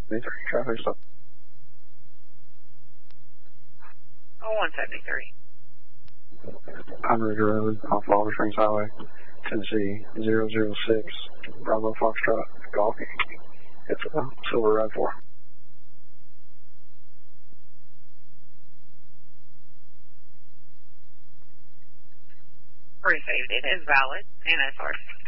traffic stop. 173. On Ridge Road, off Oliver Springs Highway, Tennessee 006, Bravo Foxtrot, Golf. It's a Silver Red 4. Received. It is valid. NSR.